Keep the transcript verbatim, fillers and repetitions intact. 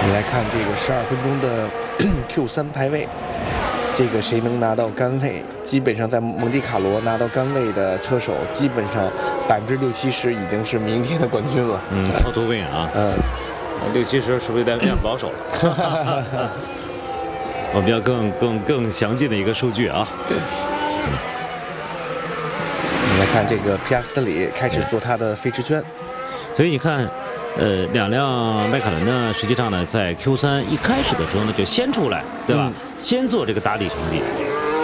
们来看这个十二分钟的 Q 三排位，这个谁能拿到杆位？基本上在蒙地卡罗拿到杆位的车手，基本上百分之六七十已经是明天的冠军了。 嗯 ，Auto Win 啊， 嗯， 六七十是不是有点有点保守？我们要更更更详尽的一个数据啊。 我们来看这个皮亚斯特里开始做他的飞驰圈， 所以你看。呃，两辆迈凯伦呢，实际上呢，在 Q 三一开始的时候呢，就先出来，对吧？嗯、先做这个打底成绩。